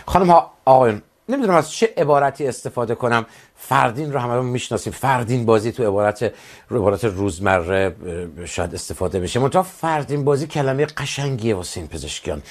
خانم ها آقایون، نمیدونم از چه عبارتی استفاده کنم. فردین رو همه میشناسیم، فردین بازی تو عبارت روزمره شاید استفاده بشه، منتها فردین بازی کلمه قشنگیه واسه این پزشکیان.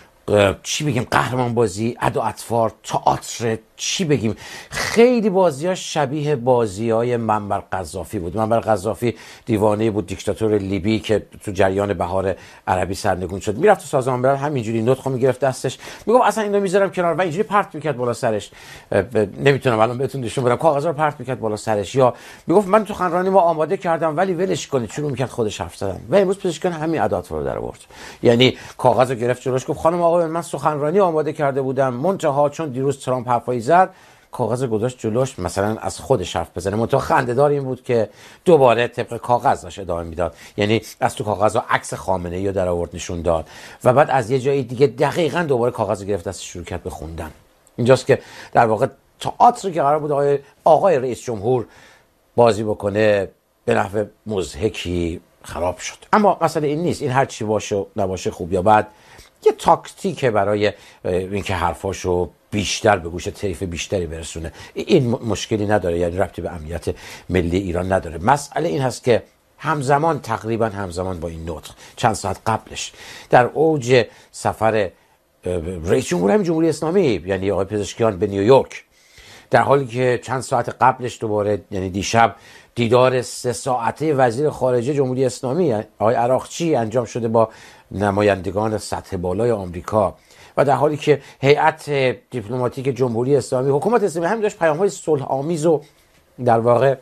چی بگیم، قهرمان بازی، ادا اطوار، تئاتر، چی بگیم. خیلی بازیاش شبیه بازیای منبر قذافی بود. منبر قذافی دیوانه بود، دیکتاتور لیبی که تو جریان بهار عربی سرنگون شد، میرفت تو سازمان ملل همینجوری نطخو میگرفت دستش، میگفت اصلا اینو میذارم کنار و اینجوری پرت میکرد بالا سرش. نمیتونم الان بهتون نشون بدم، کاغذا رو پرت میکرد بالا سرش. یا میگفت من تو سخنرانی ما آماده کردم ولی ولش کنید، شروع میکرد خودش حرف زدن. و امروز پزشکان همین ادات رو در آورد، یعنی کاغذ رو گرفت جلوش، گفت خانم آقایون من سخنرانی آماده کرده بودم، منتها چون دیروز ترامپ حرفایی زد کاغذ گذاشت جلوش مثلا از خودش حرف بزنه. منتها خنده‌دار این بود که دوباره طبق کاغذ داشت ادامه میداد، یعنی از تو کاغذ عکس خامنه‌ای رو در آورد نشون داد و بعد از یه جای دیگه دقیقاً دوباره کاغذ گرفت دستش شروع کرد به خوندن. اینجاست که در واقع تئاتر که قرار بود آقای رئیس جمهور بازی بکنه به نحو مضحکی خراب شد. اما مسئله این نیست، این هر چی باشه نباشه خوب یا بد یه تاکتیکه برای اینکه حرفاشو بیشتر به گوش طیف بیشتری برسونه. این مشکلی نداره، یعنی ربطی به امنیت ملی ایران نداره. مسئله این هست که تقریبا همزمان با این نطق چند ساعت قبلش در اوج سفر رئیس جمهور جمهوری اسلامی یعنی آقای پزشکیان به نیویورک، در حالی که چند ساعت قبلش دوباره یعنی دیشب دیدار 3 ساعته وزیر خارجه جمهوری اسلامی آقای عراقچی انجام شده با نمایندگان سطح بالای آمریکا، و در حالی که هیئت دیپلماتیک جمهوری اسلامی، حکومت اسلامی هم داشت پیام‌های صلح آمیز و در واقع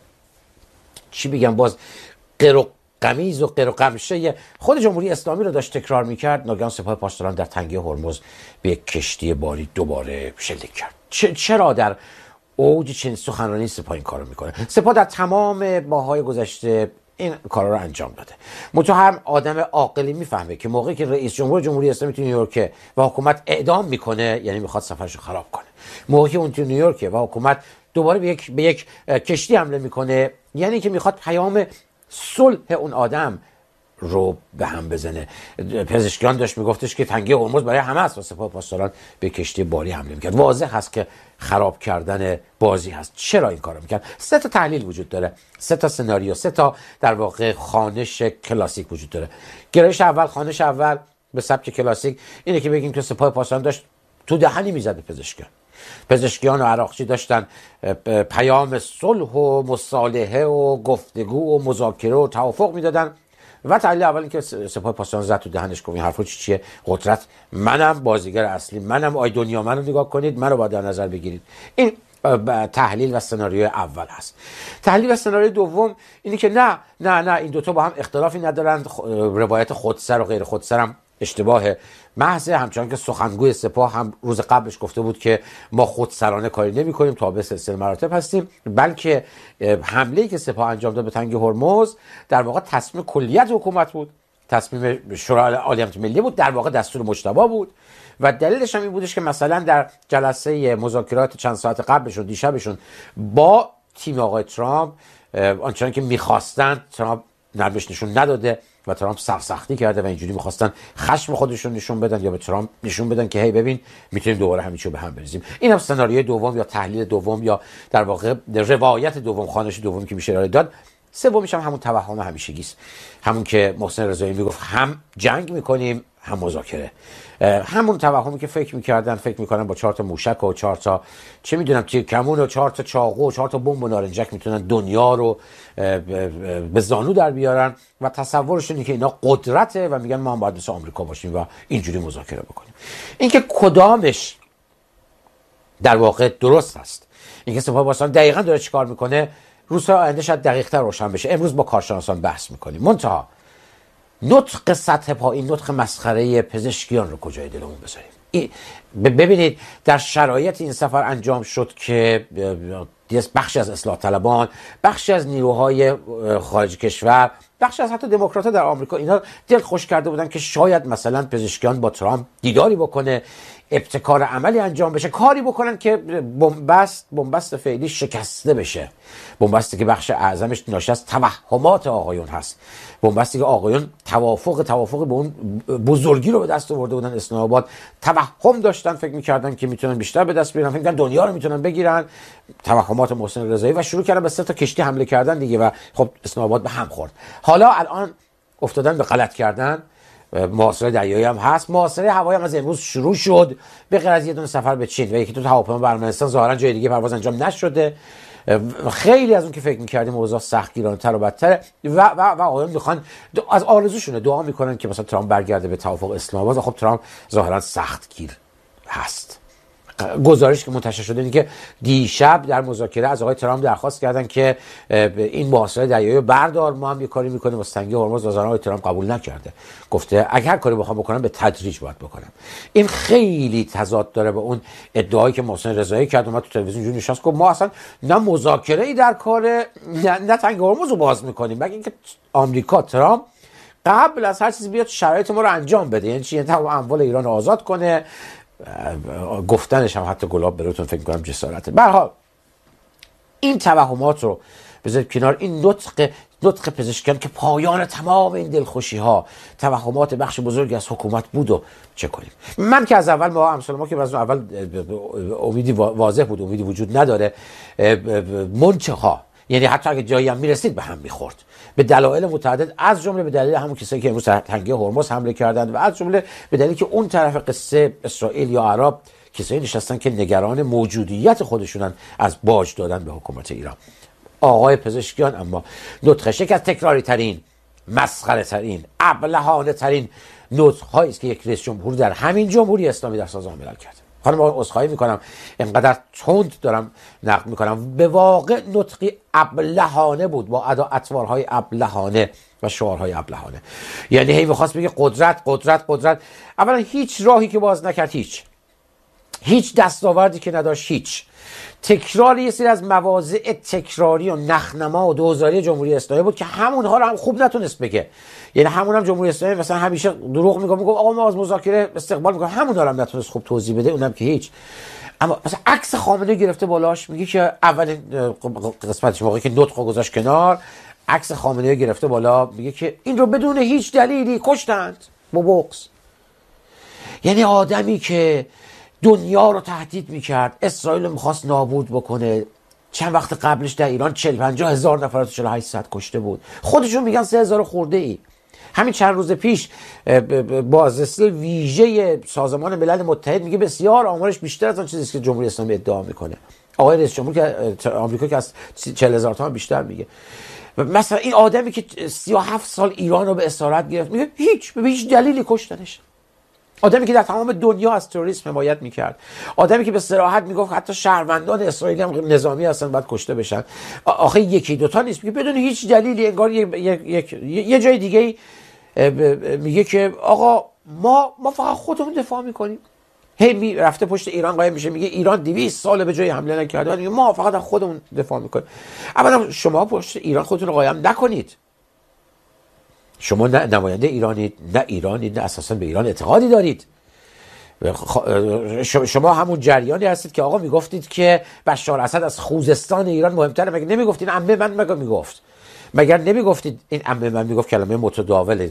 چی بگم باز قمیز و قمشه خود جمهوری اسلامی رو داشت تکرار می‌کرد، ناگهان سپاه پاسداران در تنگه هرمز به یک کشتی باری دوباره شلیک کرد. چرا در اوج چنین سخنرانی سپاه این کارو میکنه؟ سپاه در تمام ماه‌های گذشته این کارا رو انجام داده. هم آدم عاقلی میفهمه که موقعی که رئیس جمهور جمهوری اسلامی تو نیویورک و حکومت اعدام میکنه یعنی میخواد سفرشو خراب کنه. موقعی که اون تو نیویورک و حکومت دوباره به یک کشتی حمله میکنه یعنی که میخواد پیام صلح اون آدم رو به هم بزنه. پزشکیان داشت میگفتش که تنگه هرمز برای همه است و سپاه پاسداران به کشتی باری حمله میکرد. واضح هست که خراب کردن بازی هست. چرا این کارو میکرد؟ 3 تا تحلیل وجود داره، 3 تا سناریو، 3 تا در واقع خوانش کلاسیک وجود داره. گرایش اول، خوانش اول به سبک کلاسیک اینه که بگیم که سپاه پاسداران داشت تو دهنی میزد به پزشکیان و عراقچی داشتن پیام صلح و مصالحه و گفتگو و مذاکره و توافق میدادن و تحلیل اول این که سپاه پاسداران زد تو دهنش، گفت این حرفا چیه؟ قدرت منم، بازیگر اصلی منم، آی دنیا منو نگاه کنید، منو باید در نظر بگیرید. این تحلیل و سناریوی اول هست. تحلیل و سناریوی دوم اینی که نه این دوتا با هم اختلافی ندارن، روایت خودسر و غیر خودسر هم اشتباه محض، همچنان که سخنگوی سپاه هم روز قبلش گفته بود که ما خودسرانه کاری نمی کنیم، تابع سلسله مراتب هستیم، بلکه حمله‌ای که سپاه انجام داد به تنگه هرمز در واقع تصمیم کلیت حکومت بود، تصمیم شورای عالی امنیت ملی بود، در واقع دستور مجتبی بود و دلیلش هم این بودش که مثلا در جلسه مذاکرات چند ساعت قبلشون دیشبشون با تیم آقای ترامپ آنچنان که می‌خواستن ترامپ نرمش نشون نداده و ترامپ سختی کرده و اینجوری می‌خواستن خشم خودشون نشون بدن یا به ترامپ نشون بدن که هی ببین میتونیم دوباره همین چیو به هم بریزیم. اینم سناریوی دوم یا تحلیل دوم یا در واقع روایت دوم، خوانش دوم که میشه ارائه داد. سومیش هم همون توهم همیشگی است، همون که محسن رضایی میگفت هم جنگ میکنیم هم مذاکره. همون توهمی که فکر میکنن با 4 تا موشک و 4 تا چه میدونم کمون و 4 تا چاقو و 4 تا بمب و نارنجک میتونن دنیا رو به زانو در بیارن و تصورشون اینه که اینا قدرته و میگن ما هم باید مثل آمریکا باشیم و اینجوری مذاکره بکنیم. اینکه کدامش در واقع درست است، اینکه سپاه پاسداران دقیقاً داره چیکار میکنه، روزهای آینده شاید دقیق‌تر روشن بشه. امروز با کارشناسان بحث میکنیم. منتها نطق سطح پایین، نطق مسخره پزشکیان رو کجای دلمون بذاریم؟ ببینید در شرایط این سفر انجام شد که بخشی از اصلاح طلبان، بخشی از نیروهای خارج کشور، بخشی از حتی دموکرات‌ها در آمریکا اینا دل خوش کرده بودن که شاید مثلا پزشکیان با ترامپ دیداری بکنه. ابتکار عملی انجام بشه، کاری بکنن که بنبست فعلی شکسته بشه، بنبستی که بخش اعظمش ناشی از توهمات آقایون هست، بنبستی که آقایون توافق به اون بزرگی رو به دست آورده بودن اسلام آباد، توهم داشتن، فکر می‌کردن که میتونن بیشتر به دست بیارن، فکر می‌کردن دنیا رو میتونن بگیرن، توهمات محسن رضایی، و شروع کردن به 3 تا کشتی حمله کردن دیگه و خب اسلام آباد به هم خورد. حالا الان افتادن به غلط کردن. محاصره دریایی هم هست، محاصره هوایی هم از امروز شروع شد، به غیر از یه دونه سفر به چین و یکی تو هواپیما به ارمنستان، ظاهرا جای دیگه پرواز انجام نشده. خیلی از اون که فکر می‌کردیم اوضاع سختگیرانه‌تر و بدتره و آقایون میخوان از آرزوشونه دعا میکنن که مثلا ترامپ برگرده به توافق اسلام آباد. خب ترامپ ظاهرا سختگیر هست. گزارش که منتشر شده اینه که دیشب در مذاکره از آقای ترامپ درخواست کردن که این محاصره دریایی رو بردار، ما هم یه کاری میکنیم واسه تنگی هرمز. و آقای ترامپ قبول نکرده، گفته اگر کاری بخوام بکنم به تدریج باید بکنم. این خیلی تضاد داره با اون ادعایی که محسن رضایی کرد، اومد تو تلویزیون جون نشست گفت ما اصلا نه مذاکره‌ای در کار، نه تنگی هرمز رو باز میکنیم، مگه اینکه آمریکا ترامپ قبل از هر چیزی بیاد شرایط ما رو انجام بده. یعنی چی؟ یعنی اموال ایران رو آزاد کنه. گفتنش هم حتی گلاب بروتون فکر کنم جسارته. به هر حال این توهمات رو بذارید کنار. این نطق پزشکیان که پایان تمام این دلخوشی ها، توهمات بخش بزرگی از حکومت بود و چه کنیم. من که از اول ما که از اول امیدی واضح بود، امیدی وجود نداره، منچها یعنی حتی اگه جایی هم میرسید به هم میخورد به دلایل متعدد، از جمله به دلیل همون کسایی که امروز تنگه هرمز حمله کردند و از جمله به دلیلی که اون طرف قصه اسرائیل یا عرب کسایی نشستن که نگران موجودیت خودشونن از باج دادن به حکومت ایران. آقای پزشکیان اما نطقش یک از تکراری ترین، مسخره ترین، ابلهانه ترین نطق‌هایی است که یک رئیس جمهور در همین جمهوری اسلامی در سازمان ملل کرد. خانم عذرخواهی میکنم اینقدر تند دارم نقد میکنم، به واقع نطقی ابلهانه بود با اطوارهای ابلهانه و شعارهای ابلهانه. یعنی هی میخواست بگه قدرت قدرت قدرت. اولا هیچ راهی که باز نکرد، هیچ دستاوردی که نداشت، هیچ تکرار یه سری از مواضع تکراری و نخنما و دوزاری جمهوری اسلامی بود که همونها رو هم خوب نتونست بگه. یعنی همون هم جمهوری اسلامی مثلا همیشه دروغ میگه آقا ما از مذاکره استقبال میکنیم، همونها رو هم نتونست خوب توضیح بده، اونم که هیچ. اما مثلا عکس خامنه‌ای گرفته بالاش، میگه که اولین قسمتش موقعی که نطق گذاشت کنار، عکس خامنه‌ای گرفته بالا، میگه که این رو بدون هیچ دلیلی کشتند با بغض. یعنی آدمی که دنیا رو تهدید میکرد، اسرائیل رو میخواست نابود بکنه، چند وقت قبلش در ایران 40-50 هزار نفر رو 48 ساعت کشته بود، خودشون میگن 3000 خورده ای. همین چند روز پیش بازرسی ویژه سازمان ملل متحد میگه بسیار آمارش بیشتر از اون چیزی که جمهوری اسلامی ادعا میکنه. آقای رئیس جمهور که آمریکا که از 40,000 تومان بیشتر میگه. مثلا این آدمی که 37 سال ایران رو به اسارت گرفت، میگه به هیچ دلیلی کشتنش. آدمی که در تمام دنیا از تروریسم حمایت میکرد، آدمی که به صراحت میگفت حتی شهروندان اسرائیلی هم نظامی هستن باید کشته بشن. آخه یکی دوتا نیست، میگه بدون هیچ دلیلی. انگار یه جای دیگه میگه که آقا ما فقط خودمون دفاع میکنیم. هی رفته پشت ایران قایم میشه، میگه ایران 200 سال به جای حمله نکرده، میگه ما فقط از خودمون دفاع میکنیم. اولا شما پشت ایران خودتون رو قایم نکنید. شما نه نماینده ایرانید، نه اساسا به ایران اعتقادی دارید. شما همون جریانی هستید که آقا میگفتید که بشار اسد از خوزستان ایران مهمتره. مگه نمیگفتید عمه من میگفت؟ مگر نمیگفتید این عمه من میگفت؟ کلمه متداول،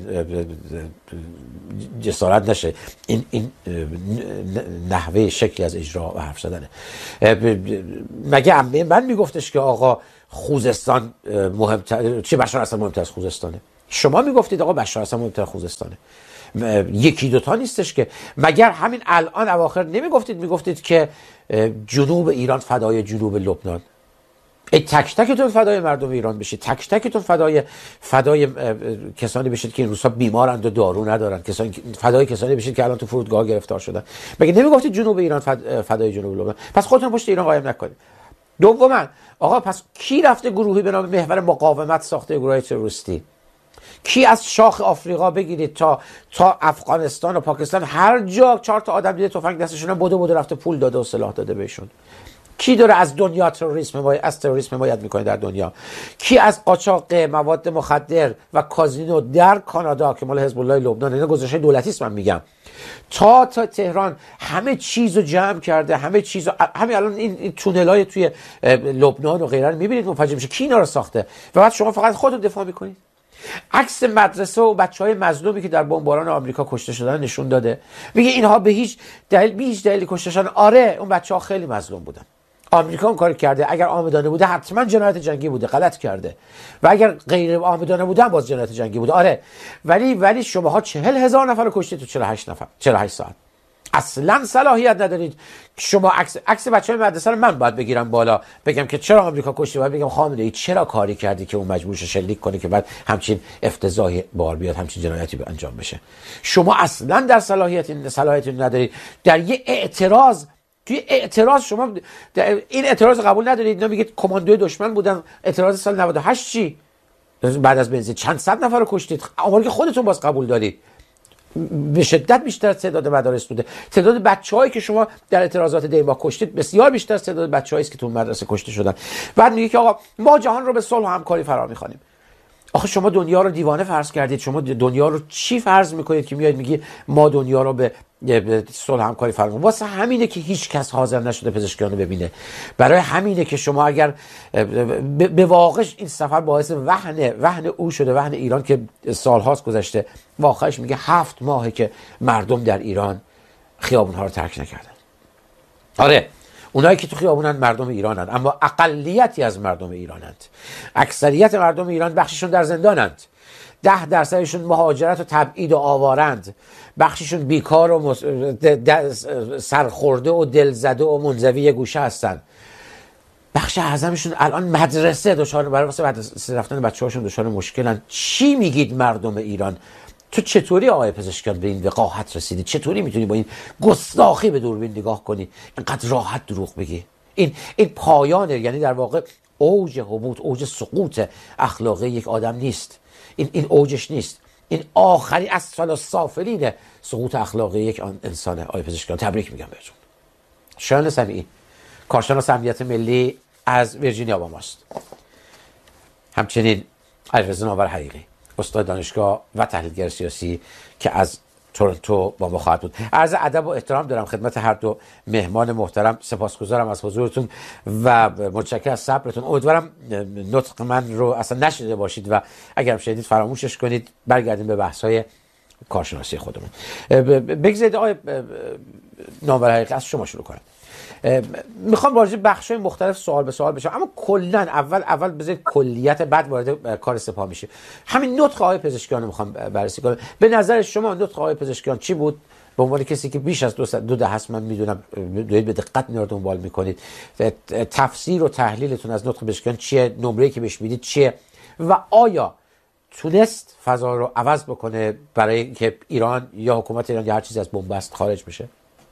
جسارت نشه، این نحوه شکلی از اجرا و حرف زدنه. مگه عمه من میگفتش که آقا خوزستان مهمتر، چه بشار اسد مهمتر از خوزستانه؟ شما میگفتید آقا بشار اسد مهمتر از خوزستانه. یکی دوتا نیستش که. مگر همین الان اواخر میگفتید که جنوب ایران فدای جنوب لبنان؟ تک تکتون فدای مردم ایران بشید، تک تکتون فدای کسانی بشید که این روزها بیمارند و دارو ندارن، فدای کسانی بشید که الان تو فرودگاه گرفتار شدن. مگه نمیگفتید جنوب ایران فدای جنوب لبنان؟ پس خودتون پشت ایران قایم نکنید. دوما آقا پس کی رفته گروهی به نام محور مقاومت ساخته، گروه تروریستی؟ کی از شاخ آفریقا بگیرید تا افغانستان و پاکستان، هر جا 4 تا آدم دیده تفنگ دستشون، بدو رفته پول داده و سلاح داده بهشون؟ کی داره از دنیا تروریسم حمایت میکنه در دنیا؟ کی از قاچاق مواد مخدر و کازینو در کانادا که مال حزب الله لبنان، اینا گزارش دولتی است من میگم، تا تهران همه چیزو جمع کرده، همه چیزو، همین الان این تونلای توی لبنان و غیره رو میبینید منفجر میشه، کی اینا رو ساخته؟ و بعد شما فقط خودتون دفاع میکنید. عکس مدرسه و بچهای مظلومی که در بمباران آمریکا کشته شدن نشون داده، میگه اینها به هیچ دلیلی کشته شدن. آره اون بچه‌ها خیلی مظلوم بودن، آمریکا اون کار کرده، اگر عامدانه بوده حتما جنایت جنگی بوده، غلط کرده، و اگر غیر عامدانه بوده باز جنایت جنگی بوده. آره ولی شماها 40,000 نفر رو کشتید تو 48 ساعت. اصلا صلاحیت ندارید. شما عکس بچه‌های مدرسه رو من باید بگیرم بالا بگم که چرا آمریکا کشتی، باید بگم خامنه ای چرا کاری کردی که اون مجبور شه شلیک کنه که بعد همچین افتضاحی بار بیاد، همچین جنایتی انجام بشه. شما اصلا در صلاحیت ندارید. در یه توی اعتراض شما این اعتراض قبول ندارید. اینا میگید کماندوی دشمن بودن. اعتراض سال 98 چی؟ بعد از بنزین چند صد نفر رو کشتید. آمار که خودتون باز قبول دارید. به شدت بیشتر تعداد مدارس بوده. تعداد بچه‌هایی که شما در اعتراضات دیما کشتید بسیار بیشتر از تعداد بچه‌هایی است که تو مدرسه کشته شدن. بعد میگه که آقا ما جهان رو به صلح و همکاری فرا می‌خوانیم. آخه شما دنیا رو دیوانه فرض کردید. شما دنیا رو چی فرض میکنید که میاد میگی ما دنیا رو به صلح همکاری فرا می‌خوانیم؟ واسه همینه که هیچ کس حاضر نشده پزشکیان رو ببینه. برای همینه که شما اگر به واقع این سفر باعث وهن او شده، وهن ایران که سالهاست گذشته. واقعش میگه 7 ماهه که مردم در ایران خیابون‌ها رو ترک نکردن. آره اونایی که تو خیابونن مردم ایرانند، اما اقلیتی از مردم ایرانند. اکثریت مردم ایران بخششون در زندانند. 10% مهاجرت و تبعید و آوارند. بخششون بیکار و سرخورده و دلزده و منزوی گوشه هستن. بخش اعظمشون الان مدرسه برای واسه مدرسه رفتن بچه‌هاشون دچار مشکلن. چی میگید مردم ایران؟ تو چطوری آقای پزشکیان به این وقاحت رسیدی؟ چطوری میتونی با این گستاخی به دوربین نگاه کنی، اینقدر راحت دروغ بگی؟ این پایانه، یعنی در واقع اوج هبوط، اوج سقوط اخلاقی یک آدم نیست. این اوجش نیست. این آخری اسفل السافلین سقوط اخلاقی یک انسانه. آقای پزشکیان تبریک میگم بهتون. شایان سمیعی، کارشناس امنیت ملی از ویرجینیا با ماست. همچنین علیرضا ناور حقیقی، استاد دانشگاه و تحلیلگر سیاسی که از تورنتو با ما خواهد بود. عرض ادب و احترام دارم خدمت هر دو مهمان محترم. سپاسگزارم از حضورتون و متشکرم از صبرتون. امیدوارم نطق من رو اصلا نشنیده باشید و اگر شنیدید فراموشش کنید. برگردیم به بحث‌های کارشناسی خودمون. بگذارید آقای ناور حقیقی از شما شروع کنم. میخوام راجع به بخش‌های مختلف سوال به سوال بشم، اما کلاً اول بذارید کلیت، بعد وارد کار سپاه میشه. همین نطق آقای پزشکیان رو میخوام بررسی کنم. به نظر شما نطق آقای پزشکیان چی بود؟ به عنوان کسی که بیش از 2 دهه هست من میدونم دارید به دقت اینا رو دنبال میکنید. تفسیر و تحلیلتون از نطق پزشکیان چیه؟ نمره‌ای که بهش میدید چیه؟ و آیا تونست فضا رو عوض بکنه برای اینکه ایران یا حکومت ایران یا هر چیزی از بن‌بست خارج بشه؟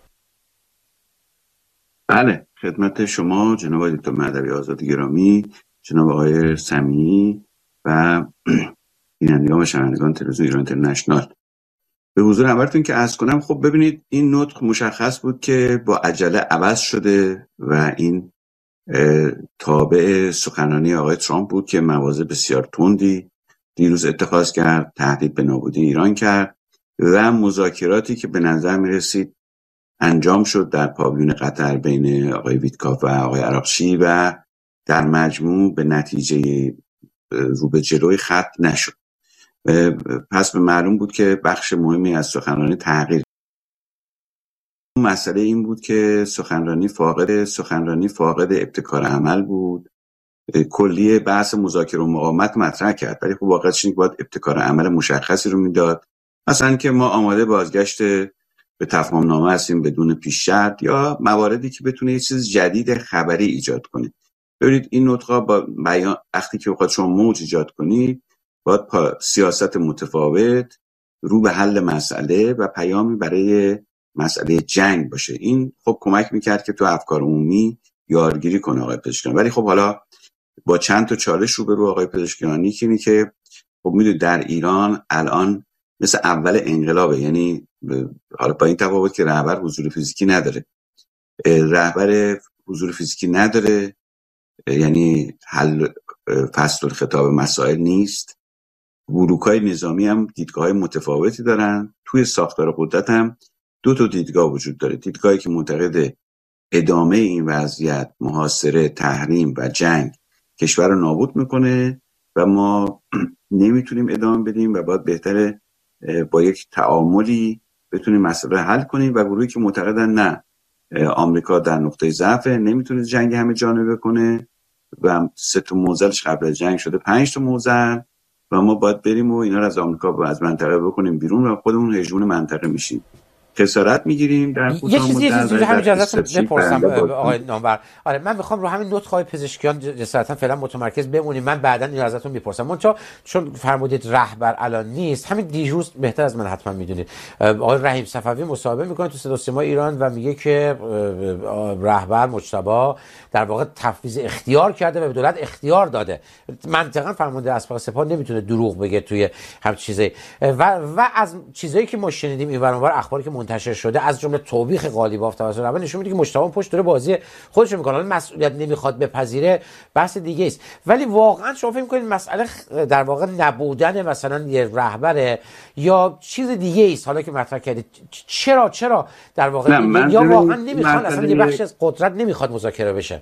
بله، خدمت شما جناب دکتر مهدوی آزاد گرامی، جناب آقای سمیعی و بینندگان و شنوندگان تلویزیون ایران اینترنشنال، به حضور همتون که عرض کنم. خب ببینید، این نطق مشخص بود که با عجله عوض شده و این تابع سخنرانی آقای ترامپ بود که مواضع بسیار تندی دیروز اتخاذ کرد، تهدید به نابودی ایران کرد و مذاکراتی که به نظر می رسید انجام شد در پاویون قطر بین آقای ویتکاف و آقای عراقچی و در مجموع به نتیجه رو به جلوی خط نشد. پس به معلوم بود که بخش مهمی از سخنرانی تغییر. مسئله این بود که سخنرانی فاقد ابتکار عمل بود. کلیه بحث مذاکره و مقاومت مطرح کرد، ولی خب واقعیتش اینه که باید ابتکار عمل مشخصی رو میداد، مثلا که ما آماده بازگشت به تفاهم نامه هستیم بدون پیش شرط، یا مواردی که بتونه یه چیز جدید خبری ایجاد کنه. ببینید این نطقا با بیان وقتی که بخواد شما موج ایجاد کنید، باید سیاست متفاوت، رو به حل مسئله و پیامی برای مسئله جنگ باشه. این خب کمک میکرد که تو افکار عمومی یارگیری کنه آقای پزشکیان. ولی خب حالا با چند تا چالش روبرو آقای پزشکیانی که خب میدونید در ایران الان مثل اول انقلابه، یعنی حالا با این تفاوت که رهبر حضور فیزیکی نداره. رهبر حضور فیزیکی نداره، یعنی حل فصل الخطاب مسائل نیست. بلوک‌های نظامی هم دیدگاه‌های متفاوتی دارن. توی ساختار قدرت هم دو تا دیدگاه وجود داره. دیدگاهی که معتقد ادامه این وضعیت، محاصره، تحریم و جنگ کشور رو نابود میکنه و ما نمیتونیم ادامه بدیم و باید بهتره با یک تعاملی بتونیم مسئله حل کنیم، و گروهی که معتقدن نه، آمریکا در نقطه ضعف، نمیتونه جنگ همه جانبه کنه و 3 تا موزلش قبل از جنگ شده 5 تا موزل و ما باید بریم و اینا رو از آمریکا و از منطقه بکنیم بیرون و خودمون هجمون منطقه میشیم، خسارت میگیریم در یه چیزی همین ازتون بپرسم آقای نامور. آره من میخوام رو همین نطق های پزشکیان جسارتا فعلا متمرکز بمونیم، من بعدا اینو ازتون میپرسم. چون فرمودید رهبر الان نیست، همین دیروز بهتر از من حتما میدونید آقای رحیم صفوی مصاحبه میکنه تو صدا و سیما ایران و میگه که رهبر مجتبی در واقع تفویض اختیار کرده و به دولت اختیار داده. منطقا فرمانده اسبق سپاه نمیتونه دروغ بگه توی هم چیزی و از چیزایی که ما شنیدیم این ور اخباری که منتشر شده از جمله توبیخ قالیباف توسط رهبر نشون میده که مجتبی پشت داره بازی خودش میکنه، حالا مسئولیت نمیخواد بپذیره بحث دیگه است. ولی واقعا شما فکر میکنید مسئله در واقع نبودن مثلا یه رهبر یا چیز دیگه است حالا که مطرح کردید؟ چرا در واقع یا واقعا نمیخوان، اصلا یه بخش از قدرت نمیخواد مذاکره بشه؟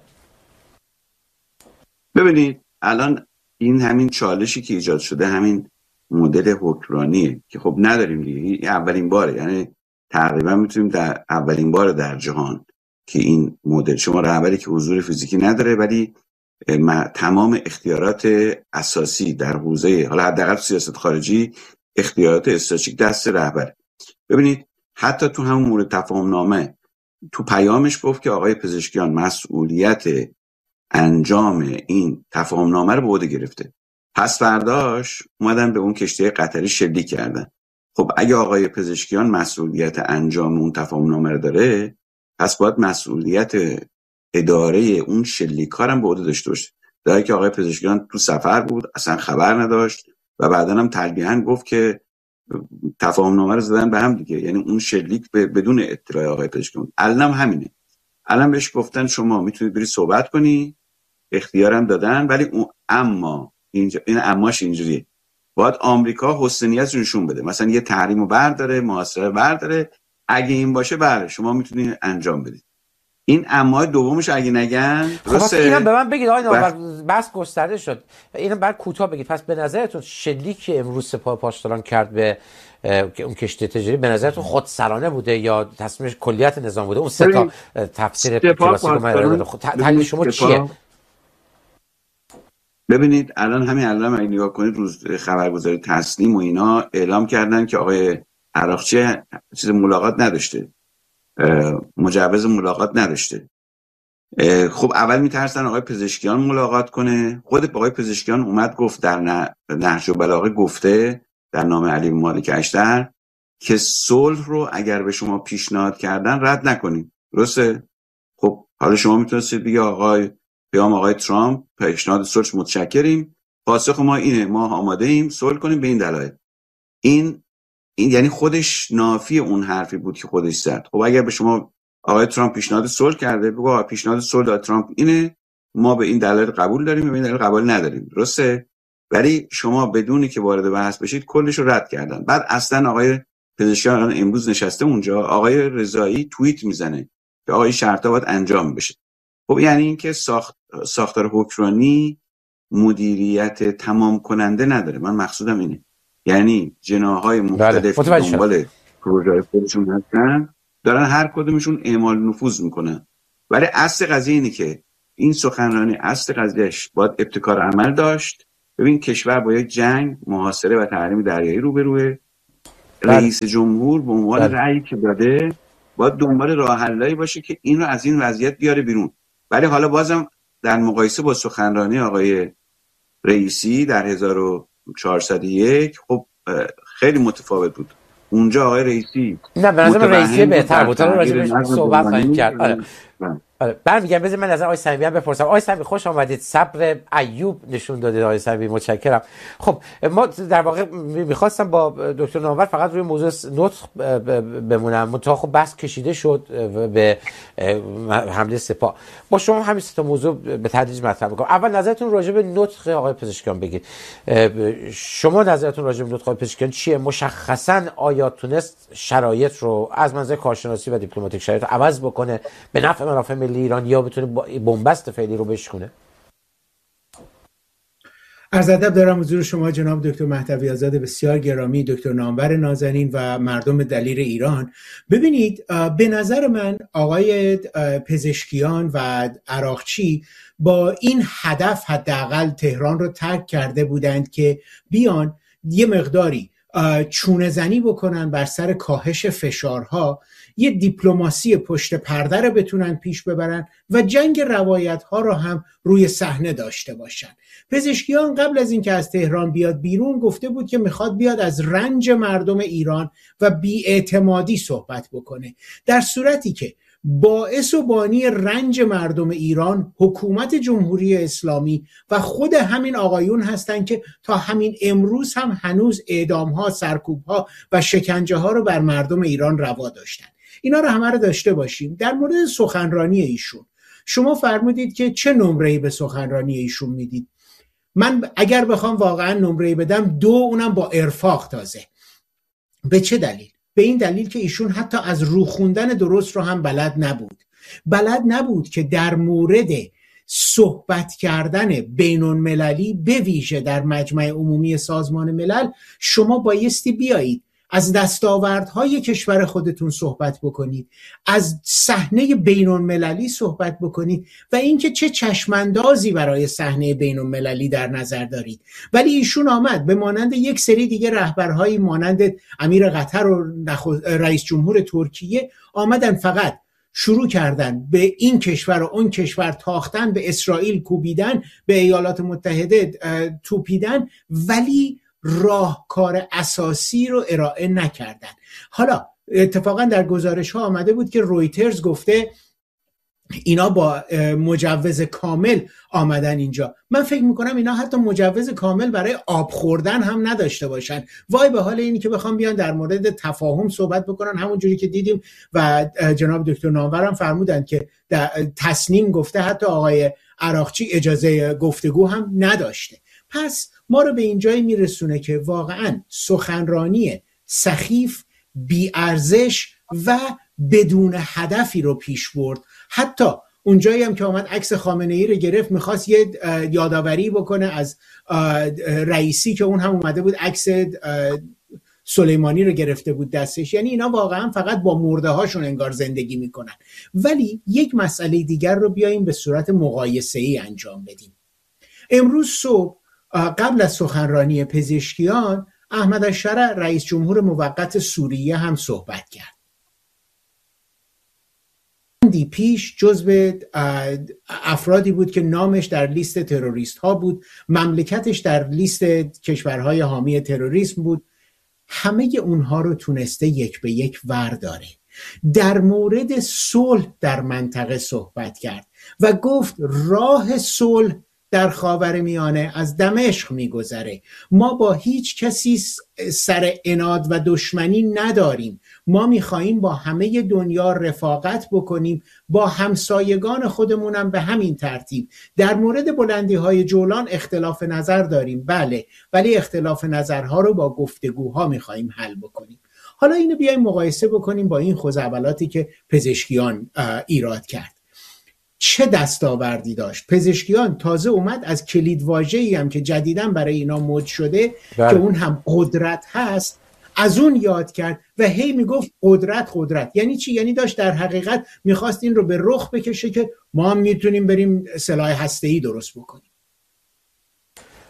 ببینید الان این همین چالشی که ایجاد شده همین مدل حکمرانیه که خب نداریم دیگه، اولین باره، یعنی تقریبا میتونیم در اولین بار در جهان که این مدل، شما رهبری که حضور فیزیکی نداره ولی تمام اختیارات اساسی در حوزه، حالا حداقل سیاست خارجی، اختیارات استراتژیک دست رهبر. ببینید حتی تو همون مورد تفاهم نامه تو پیامش گفت که آقای پزشکیان مسئولیت انجام این تفاهم نامه رو به عهده گرفته. پس فرداش اومدن به اون کشتی قطری شلیک کردن. خب اگه آقای پزشکیان مسئولیت انجام اون تفاهم نامه رو داره، پس باید مسئولیت اداره اون شلیک‌ها هم به عهده داشته باشه. در حالی که آقای پزشکیان تو سفر بود، اصلا خبر نداشت و بعداً هم تلبیحاً گفت که تفاهم نامه رو زدن به هم دیگه، یعنی اون شلیک بدون اطلاع آقای پزشکیان. الان همینه، الان بهش گفتن شما میتونید بری صحبت کنی، اختیارم دادن، ولی اما اینجا این اماش اینجوریه، باید آمریکا حسن نیت رو نشون بده، مثلا یه تحریمو برداره، محاصره برداره، اگه این باشه بله شما میتونید انجام بدید. این اما دومش اگه نگن درسته. اینم به من بگید آقای نامور، بس گسترده شد، اینم بعد کوتاه بگید. پس به نظرتون شلیک که امروز سپاه پاسداران کرد به اون کشتی تجاری به نظرتون خودسرانه بوده یا تصمیمش کلیت نظام بوده؟ اون سه تا تفسیر کلاسیک تحلیل شما چیه؟ ببینید الان الان اگه نگاه کنید روز خبرگزاری تسنیم و اینا اعلام کردن که آقای عراقچی چیز ملاقات نداشته، مجوز ملاقات نداشته. خب اول میترسن آقای پزشکیان ملاقات کنه. خود آقای پزشکیان اومد گفت در نهج البلاغه گفته در نامه علی مالک اشتر که صلح رو اگر به شما پیشنهاد کردن رد نکنید. درسته؟ خب حالا شما میتونید بگید آقای ترامپ پیشنهاد صلح متشکریم، پاسخ ما اینه، ما آماده ایم صلح کنیم به این دلایل. این یعنی خودش نافی اون حرفی بود که خودش زد. خب اگر به شما آقای ترامپ پیشنهاد صلح کرده، بگو آقا پیشنهاد صلح داد ترامپ اینه، ما به این دلایل قبول داریم، به این دلایل قبول نداریم. درسته؟ ولی شما بدونی که وارد بحث بشید کلش رو رد کردن. بعد اصلا آقای پزشکیان امروز نشسته اونجا، آقای رضایی توییت میزنه که آقا این شرطا باید انجام بشه. خب یعنی اینکه ساختار حکمرانی مدیریت تمام کننده نداره. من مقصودم اینه، یعنی جناح‌های مختلف دنبال پروژه خودشون هستن، دارن هر کدومشون اعمال نفوذ میکنن. ولی اصل قضیه اینه که این سخنرانی اصل قضیهش باید ابتکار عمل داشت. ببین کشور با یک جنگ، محاصره و تحریم دریایی روبروه. رئیس جمهور به عنوان رأیی که داده باید دنبال راه حلایی باشه که این رو از این وضعیت بیاره بیرون. ولی حالا بازم در مقایسه با سخنرانی آقای رئیسی در 1401 خب خیلی متفاوت بود. اونجا آقای رئیسی نه به نظر رئیسی بهتر بود، راجع بهش صحبت خواهیم کرد. برمیگردم. بذار من از آقای صمیمی هم بپرسم. آقای صمیمی خوش آمدید. صبر ایوب نشون دادید آقای صمیمی، متشکرم. خب ما در واقع میخواستم با دکتر نامور فقط روی موضوع نطق بمونم، منتها خب بحث کشیده شد به حمله سپاه. با شما همین سه تا موضوع به تدریج مطرح میکنم. اول نظرتون راجع به نطق آقای پزشکیان بگید. شما نظرتون راجع به نطق آقای پزشکیان چیه؟ مشخصاً آیا تونست شرایط رو از منظر کارشناسی و دیپلماتیک شرایط رو عوض بکنه به نفع منافع ملی ایران، یا بتونه بنبست فعلی رو بشکونه؟ عرض ادب دارم حضور شما جناب دکتر مهدوی آزاد بسیار گرامی، دکتر نامور نازنین و مردم دلیر ایران. ببینید، به نظر من آقای پزشکیان و عراقچی با این هدف حداقل تهران رو ترک کرده بودند که بیان یه مقداری چونه زنی بکنن بر سر کاهش فشارها، یه دیپلماسی پشت پرده رو بتونن پیش ببرن و جنگ روایت ها رو هم روی صحنه داشته باشن. پزشکیان قبل از اینکه از تهران بیاد بیرون گفته بود که میخواد بیاد از رنج مردم ایران و بی‌اعتمادی صحبت بکنه، در صورتی که باعث و بانی رنج مردم ایران حکومت جمهوری اسلامی و خود همین آقایون هستند که تا همین امروز هم هنوز اعدام‌ها، سرکوب‌ها و شکنجه‌ها رو بر مردم ایران روا داشتن. اینا رو همه رو داشته باشیم. در مورد سخنرانی ایشون شما فرمودید که چه نمره‌ای به سخنرانی ایشون میدید. من اگر بخوام واقعا نمره‌ای بدم 2، اونم با ارفاق تازه. به چه دلیل؟ به این دلیل که ایشون حتی از رو خوندن درست رو هم بلد نبود که در مورد صحبت کردن بین المللی به ویژه در مجمع عمومی سازمان ملل شما بایستی بیایید از دستاوردهای کشور خودتون صحبت بکنید، از صحنه بین المللی صحبت بکنید و اینکه چه چشماندازی برای صحنه بین المللی در نظر دارید. ولی ایشون آمد به مانند یک سری دیگه رهبرهایی مانند امیر قطر و رئیس جمهور ترکیه آمدن فقط شروع کردن به این کشور و اون کشور تاختن، به اسرائیل کوبیدن، به ایالات متحده توپیدن، ولی راهکار اساسی رو ارائه نکردن. حالا اتفاقا در گزارش ها آمده بود که رویترز گفته اینا با مجوز کامل آمدن اینجا. من فکر میکنم اینا حتی مجوز کامل برای آب خوردن هم نداشته باشن. وای به حال اینی که بخوام بیان در مورد تفاهم صحبت بکنن، همون جوری که دیدیم و جناب دکتر نامور هم فرمودن که تصنیم گفته حتی آقای عراقچی اجازه گفتگو هم نداشته. پس ما رو به این جایی میرسونه که واقعا سخنرانی سخیف، بی‌ارزش و بدون هدفی رو پیش برد. حتی اونجایی هم که آمد عکس خامنه‌ای رو گرفت، میخواست یه یادآوری بکنه از رئیسی که اون هم اومده بود عکس سلیمانی رو گرفته بود دستش. یعنی اینا واقعا فقط با مرده هاشون انگار زندگی میکنن. ولی یک مسئله دیگر رو بیاییم به صورت مقایسه‌ای انجام بدیم. امروز صبح قبل از سخنرانی پزشکیان، احمد الشرع رئیس جمهور موقت سوریه هم صحبت کرد. پیش جزو افرادی بود که نامش در لیست تروریست ها بود، مملکتش در لیست کشورهای حامی تروریسم بود. همه اونها رو تونسته یک به یک ورداره. در مورد صلح در منطقه صحبت کرد و گفت راه صلح در خاورمیانه از دمشق میگذره. ما با هیچ کسی سر عناد و دشمنی نداریم. ما میخواییم با همه دنیا رفاقت بکنیم، با همسایگان خودمونم به همین ترتیب. در مورد بلندی های جولان اختلاف نظر داریم، بله، ولی اختلاف نظرها رو با گفتگوها میخواییم حل بکنیم. حالا اینو بیایم مقایسه بکنیم با این خزعبلاتی که پزشکیان ایراد کرد. چه دستاوردی داشت؟ پزشکیان تازه اومد از کلیدواژه‌ای هم که جدیداً برای اینا مد شده که اون هم قدرت هست، از اون یاد کرد و هی میگفت قدرت. یعنی چی؟ یعنی داشت در حقیقت میخواست این رو به رخ بکشه که ما هم میتونیم بریم سلاح هسته‌ای درست بکنیم.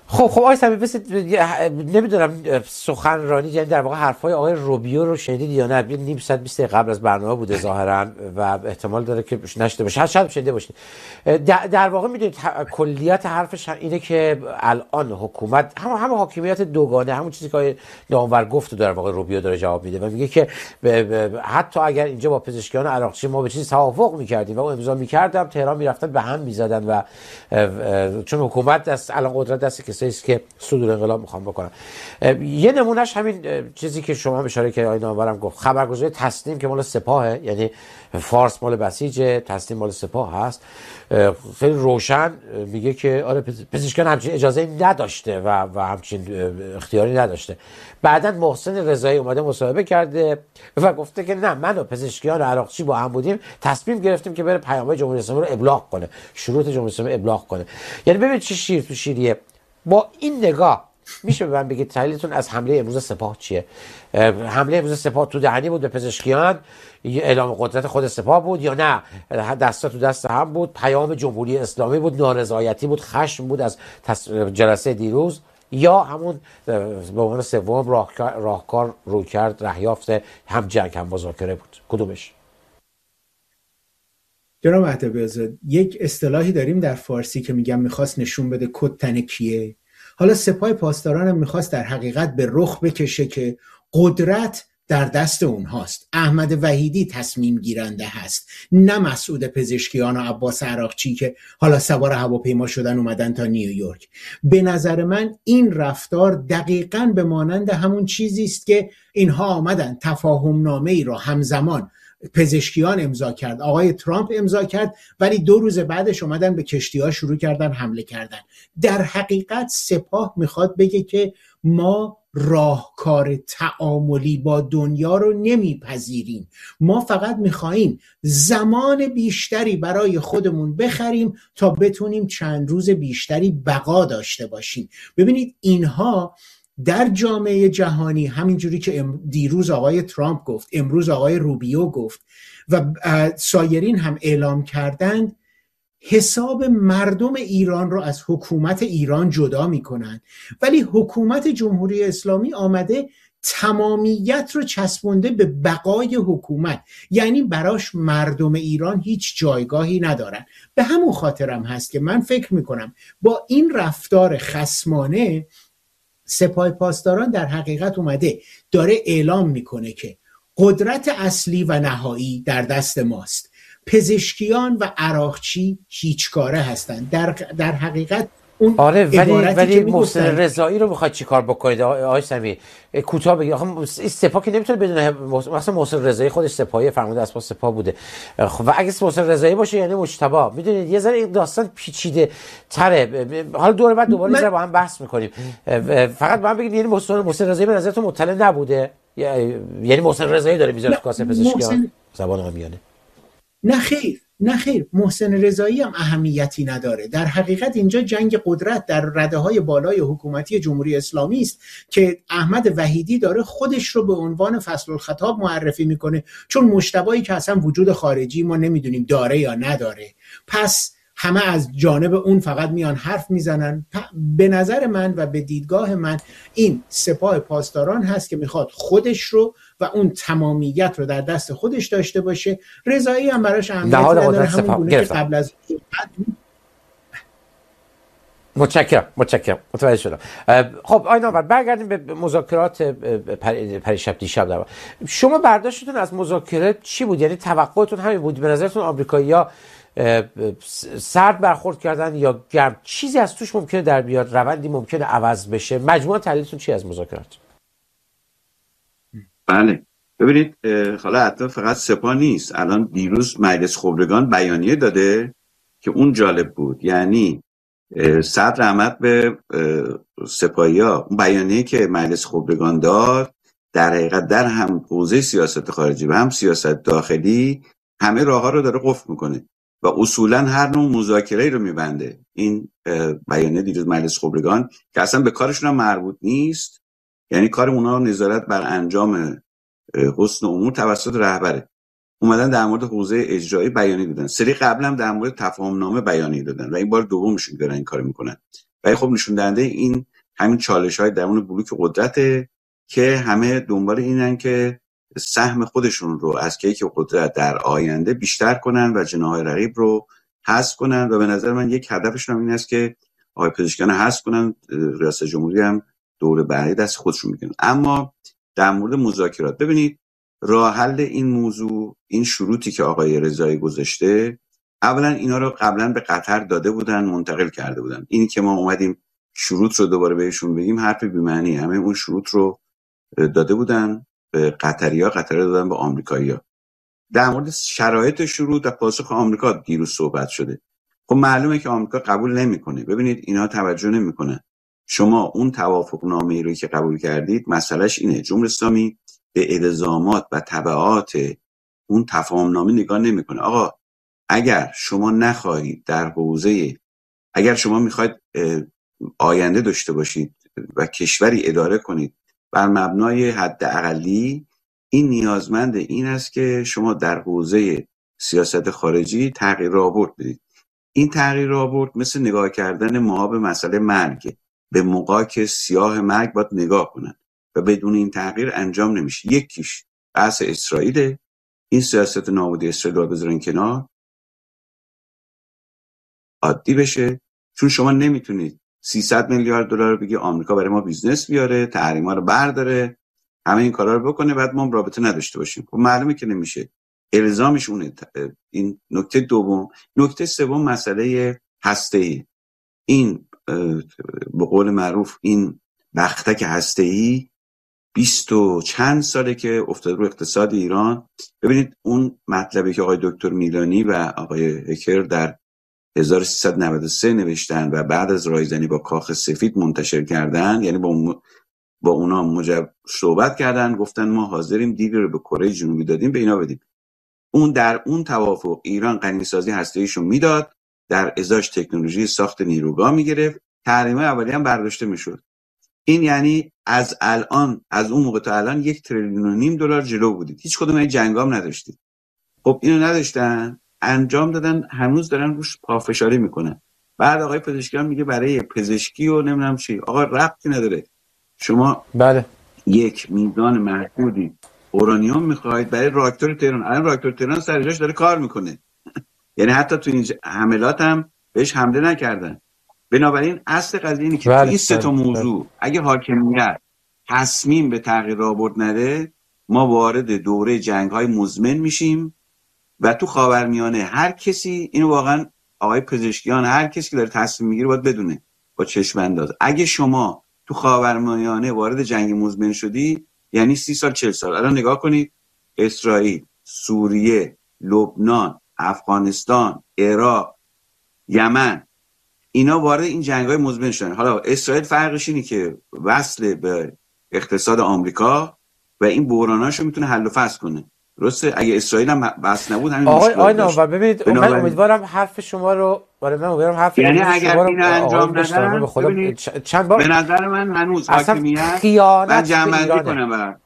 خب آقای صمیمی، نمیدونم سخنرانی، یعنی در واقع حرفای آقای روبیو رو شنیدید یا نه؟ نیم ساعت 20 دقیقه قبل از برنامه بوده ظاهرا و احتمال داره که نشده باشه، شاید شنیده باشید. در واقع میدونید کلیت حرفش اینه که الان حکومت هم حاکمیت دوگانه، همون چیزی که آقای نامور گفت در واقع روبیو داره جواب میده و میگه که حتی اگر اینجا با پزشکیان عراقچی ما به چیزی توافق میکردیم و اون امضا میکردم، تهران میرفتن به هم میزدن و چون حکومت دست الان قدرت دست کسایی است که صدور انقلاب میخوام بکنن. یه نمونهش همین چیزی که شما اشاره کردید آقای نامورم گفت، خبرگزاری تسنیم که مال سپاهه، یعنی فارس مال بسیجه، تسنیم مال سپاه هست، خیلی روشن میگه که آره پزشکیان همچین اجازه نداشته و همچین اختیاری نداشته. بعداً محسن رضایی اومده مصاحبه کرده و گفته که نه، من و پزشکیان عراقچی با هم بودیم، تصمیم گرفتیم که بره پیام‌های جمهوری اسلامی رو ابلاغ کنه، شروط جمهوری اسلامی ابلاغ کنه. یعنی ببینید چه شیر تو شیریه. با این نگاه میشه به من بگید تحلیلتون از حمله امروز سپاه چیه؟ حمله امروز سپاه تو دهنی بود به پزشکیان، اعلام قدرت خود سپاه بود یا نه دستا تو دست هم بود، پیام جمهوری اسلامی بود، نارضایتی بود، خشم بود از جلسه دیروز، یا همون به عنوان سوم راهکار، رویکرد، رهیافت هم جنگ هم مذاکره بود؟ کدومش؟ جناب مهدوی آزاد، یک اصطلاحی داریم در فارسی که میگم میخواست نشون بده کد تن کیه. حالا سپاه پاسداران هم میخواست در حقیقت به رخ بکشه که قدرت در دست اونهاست. احمد وحیدی تصمیم گیرنده هست، نه مسعود پزشکیان و عباس عراقچی که حالا سوار هواپیما شدن اومدن تا نیویورک. به نظر من این رفتار دقیقاً به مانند همون چیزی است که اینها آمدن تفاهم نامه ای را همزمان پزشکیان امضا کرد، آقای ترامپ امضا کرد، ولی 2 روز بعدش اومدن به کشتی‌ها شروع کردن حمله کردن. در حقیقت سپاه میخواد بگه که ما راهکار تعاملی با دنیا رو نمیپذیریم، ما فقط میخواییم زمان بیشتری برای خودمون بخریم تا بتونیم چند روز بیشتری بقا داشته باشیم. ببینید اینها در جامعه جهانی، همینجوری که دیروز آقای ترامپ گفت، امروز آقای روبیو گفت و سایرین هم اعلام کردند، حساب مردم ایران رو از حکومت ایران جدا میکنن، ولی حکومت جمهوری اسلامی آمده تمامیت رو چسبونده به بقای حکومت، یعنی براش مردم ایران هیچ جایگاهی ندارن. به همون خاطرم هست که من فکر میکنم با این رفتار خصمانه سپاه پاسداران در حقیقت اومده داره اعلام میکنه که قدرت اصلی و نهایی در دست ماست، پزشکیان و عراقچی هیچ کاره هستن. در حقیقت اون آره، ولی محسن رضایی رو میخواد چیکار بکنید آقای صمیمی؟ کوتاه بگید. آخه سپاه که نمیتونه بدونه، مثلا محسن رضایی خودش سپاهی، فرمانده اسباب سپاه بوده. خب و اگه محسن رضایی باشه یعنی مجتبی، میدونید یه ذره این داستان پیچیده تره. حالا دوباره یه ذره با هم بحث میکنیم. فقط با هم بگید، یعنی محسن رضایی به نظرتون مطلع نبوده؟ یعنی محسن رضایی داره میذاره تو کاسه پزشکیان زبان عامیانه؟ نه خیر، محسن رضایی هم اهمیتی نداره. در حقیقت اینجا جنگ قدرت در رده‌های بالای حکومتی جمهوری اسلامی است که احمد وحیدی داره خودش رو به عنوان فصل الخطاب معرفی میکنه، چون مجتبی که اصلا وجود خارجی ما نمیدونیم داره یا نداره، پس همه از جانب اون فقط میان حرف میزنن. به نظر من و به دیدگاه من این سپاه پاسداران هست که میخواد خودش رو و اون تمامیت رو در دست خودش داشته باشه. رضایی هم براش اهمیت نداره، همون گونه که قبل از متشکرم متوجه شدم. خب آقای نامور، برگردیم به مذاکرات پریشب دیشب. شما برداشتتون از مذاکرات چی بود؟ یعنی توقعتون همین بود؟ به نظرتون آمریکایی‌ها سرد برخورد کردن یا گرم؟ چیزی از توش ممکنه در بیاد؟ روندی ممکنه عوض بشه؟ مجموعاً تحلیلتون چی از مذاکرات؟ بله، ببینید حالا حتی فقط سپاه نیست، الان دیروز مجلس خبرگان بیانیه داده که اون جالب بود. یعنی صدر احمد به سپاهی‌ها اون بیانیه که مجلس خبرگان داد، در حقیقت در هم حوزه سیاست خارجی و هم سیاست داخلی همه راه‌ها رو داره قفل میکنه و اصولا هر نوع مذاکره‌ای رو میبنده. این بیانیه دیروز مجلس خبرگان که اصلا به کارشون هم مربوط نیست، یعنی کار اونها نظارت بر انجام حسن امور توسط رهبره، اومدن در مورد حوزه اجرایی بیانیه دادن. سری قبل هم در مورد تفاهم نامه بیانیه دادن و این بار دومشون دارن این کارو میکنن ولی خب نشون دهنده این همین چالش‌های درون بلوک قدرته که همه دنبال اینن که سهم خودشون رو از کیک قدرت در آینده بیشتر کنن و جناح رقیب رو حذف کنن و به نظر من یک هدفشون هم این است که آقای پزشکیان حذف کنن، ریاست جمهوری هم دوره بعدی دست خودشون میگیرن. اما در مورد مذاکرات ببینید راه حل این موضوع، این شروطی که آقای رضایی گذاشته، اولا اینا رو قبلا به قطر داده بودن، منتقل کرده بودن. اینی که ما اومدیم شروط رو دوباره بهشون بگیم حرف بی‌معنی. همه اون شروط رو داده بودن به قطری‌ها، قطری دادن به آمریکایی‌ها. در مورد شرایط شروط و پاسخ آمریکا دیروز صحبت شده. خب معلومه که آمریکا قبول نمیکنه. ببینید اینا توجه نمیکنن. شما اون توافقنامه‌ای رو که قبول کردید، مسئلهش اینه جمهوری اسلامی به الزامات و تبعات اون تفاهم‌نامه نگاه نمیکنه. آقا اگر شما نخواهید در حوزه، اگر شما میخواید آینده داشته باشید و کشوری اداره کنید بر مبنای حداقلی، این نیازمند این است که شما در حوزه سیاست خارجی تغییر رابط بدید. این تغییر رابط مثل نگاه کردن ما به مسئله مرگ، به موقعی سیاه مرگ باید نگاه کنن و بدون این تغییر انجام نمیشه. یکیش بحث اسرائیل، این سیاست نابودی اسرائیل رو بذارین کنار، عادی بشه. چون شما نمیتونید 300 میلیارد دلار بگی آمریکا برای ما بیزنس بیاره، تحریما رو برداره، همه این کارا رو بکنه، بعد ما رابطه نداشته باشیم. خب معلومه که نمیشه. الزامش اونه. این نکته دوم. نکته سوم مسئله هسته‌ای. این به قول معروف این بختک هسته‌ای 20 و چند ساله که افتاده رو اقتصاد ایران. ببینید اون مطلبی که آقای دکتر میلانی و آقای هکر در 1393 نوشتن و بعد از رایزنی با کاخ سفید منتشر کردن، یعنی با اونا صحبت کردن، گفتن ما حاضریم دیگه رو به کره جنوبی دادیم به اینا بدیم. اون در اون توافق ایران غنیسازی هسته‌ایشو میداد، در ازاش تکنولوژی ساخت نیروگاه میگرفت، تحریم اولیه هم برداشته میشد. این یعنی از الان، از اون موقع تا الان 1.5 تریلیون دلار جلو بودید. هیچ کدوم این جنگام نداشتید. خب اینو نداشتن، انجام دادن، هنوز دارن روش پافشاری میکنن. بعد آقای پزشکیان میگه برای پزشکی و نمیدونم چی. آقا ربطی نداره. شما بله یک میزان محدودی اورانیوم میخواید برای راکتور تهران. الان راکتور تهران سر جاش داره کار میکنه. یعنی حتی تو این حملات هم بهش حمله نکردن. بنابراین اصل قضیه اینه که تو این سه تا موضوع اگه حاکمیت تصمیم به تغییر رابط نده، ما وارد دوره جنگ‌های مزمن میشیم و تو خاورمیانه هر کسی، اینو واقعا آقای پزشکیان، هر کسی که داره تصمیم میگیره باید بدونه با چشم انداز. اگه شما تو خاورمیانه وارد جنگ مزمن شدی، یعنی 30 سال 40 سال. الان نگاه کنید اسرائیل، سوریه، لبنان، افغانستان، عراق، یمن، اینا وارد این جنگ‌های مزمن شدن. حالا اسرائیل فرقش اینه که وصل به اقتصاد آمریکا و این بحراناشو میتونه حل و فصل کنه. درسته؟ اگه اسرائیل هم بس نبود همین آقای نامور، ببینید من امیدوارم حرف شما رو، من امیدوارم حرف یعنی شما اگر رو این انجام ندن، به خدا چند بار به نظر من هنوز حاکمیت خیانت جمع‌بندی کنه.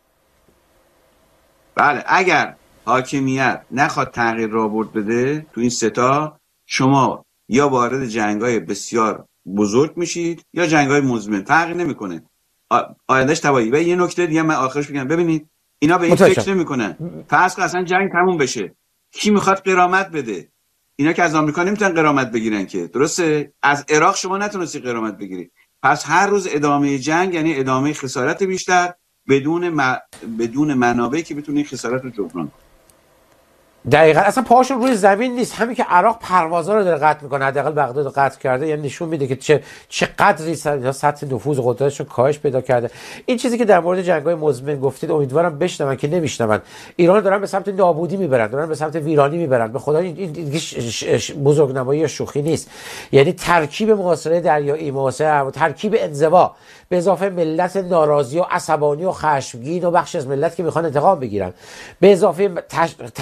بله اگر حاکمیت نخواد تغییر رابط بده تو این سه تا، شما یا وارد جنگ‌های بسیار بزرگ میشید یا جنگ‌های مزمن، فرقی نمیکنه، آیندهش تباهی. و یه نکته دیگه من آخرش بگم، ببینید اینا به این فکر نمیکنن فرض کن اصلا جنگ تموم بشه، کی میخواد غرامت بده؟ اینا که از آمریکا نمیتونن غرامت بگیرن که، درسته؟ از عراق شما نتونستی غرامت بگیری. پس هر روز ادامه جنگ یعنی ادامه خسارت بیشتر بدون منابعی که بتونه این خسارت رو جبران کنه. دقیقاً اصلا پاهاشون روی زمین نیست. همین که عراق پروازا رو داره قطع میکنه، حداقل بغداد رو قطع کرده، یعنی نشون میده که چه قدری سطح نفوذ و قدرتشون کاهش پیدا کرده. این چیزی که در مورد جنگ‌های مزمن گفتید امیدوارم بشنون که نمیشنون. ایران دارن به سمت نابودی میبرن، دارن به سمت ویرانی میبرن. به خدا این بزرگنمایی شوخی نیست. یعنی ترکیب محاصره دریایی، محاصره، ترکیب انزوا به اضافه ملت ناراضی و عصبانی و خشمگین و بخش از ملت که میخوان انتقام بگیرن، به اضافه تشدید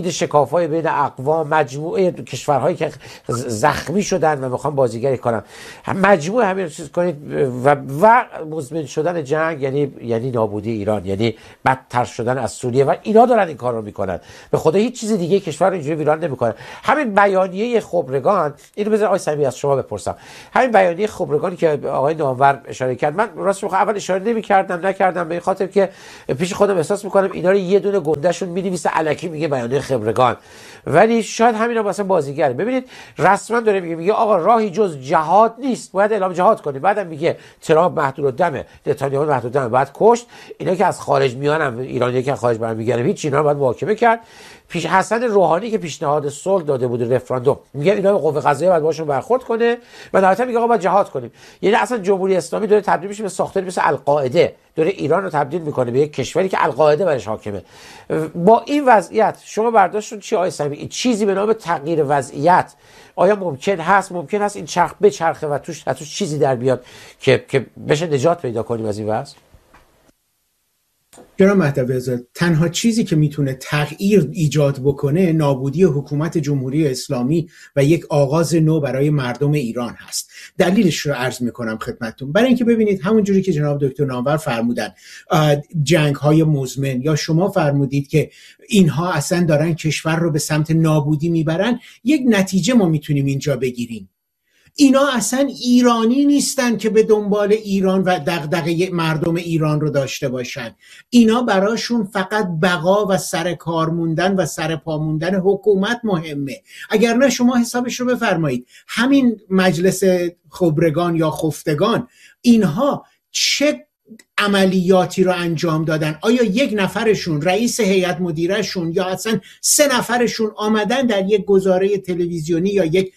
تولید شکاف‌های بین اقوام، مجموعه کشورهایی که زخمی شدن و میخوان بازیگری کنن، مجموعه همین چیز کنید و مزمن شدن جنگ یعنی نابودی ایران، یعنی بدتر شدن از سوریه و اینا دارن این کار رو میکنن. به خدا هیچ چیز دیگه کشور اینجوری ویران نمیکنه. همین بیانیه خبرگان، اینو بذار آقای صمیمی از شما بپرسم، همین بیانیه خبرگانی که آقای نامور اشاره کرد، من راستش اول اشاره نکردم به این خاطر که پیش خودم احساس میکنم اینا رو یه دونه گندهشون مینویسه الکی میگه بیانیه خبرگان، ولی شاید همینا واسه بازیگر. ببینید رسما داره میگه آقا راهی جز جهاد نیست، باید اعلام جهاد کنیم. بعدم میگه ترامپ محدودالدمه، نتانیاهو محدودالدمه، باید کشت. اینا که از خارج میانن، ایرانی که از خارج برمیگردن، هیچ اینا رو باید محاکمه کرد. پیش حسن روحانی که پیشنهاد صلح داده بود رفراندوم، میگه اینا قوه قضاییه باید باشون برخورد کنه و نهایتا میگه آقا باید جهاد کنیم. یعنی اصلا جمهوری اسلامی داره تبدیل میشه به ساختاری مثل القاعده، داره ایران رو تبدیل میکنه به یک کشوری که القاعده برش حاکمه. با این وضعیت شما برداشتون چی آقای صمیمی؟ چیزی به نام تغییر وضعیت آیا ممکن هست این چرخ بچرخه و توش چیزی در بیاد که بشه نجات پیدا کنیم از این وضع؟ جناب مهدوی آزاد، تنها چیزی که میتونه تغییر ایجاد بکنه نابودی حکومت جمهوری اسلامی و یک آغاز نو برای مردم ایران هست. دلیلش رو عرض میکنم خدمتتون. برای اینکه ببینید همونجوری که جناب دکتر نامور فرمودن جنگ های مزمن، یا شما فرمودید که اینها اصلا دارن کشور رو به سمت نابودی میبرن، یک نتیجه ما میتونیم اینجا بگیریم. اینا اصلا ایرانی نیستن که به دنبال ایران و دغدغه مردم ایران رو داشته باشن. اینا براشون فقط بقا و سر کار موندن و سر پا موندن حکومت مهمه. اگر نه شما حسابش رو بفرمایید، همین مجلس خبرگان یا خفتگان اینها چه عملیاتی رو انجام دادن؟ آیا یک نفرشون، رئیس هیئت مدیرهشون یا اصلا 3 نفرشون آمدن در یک گزاره تلویزیونی یا یک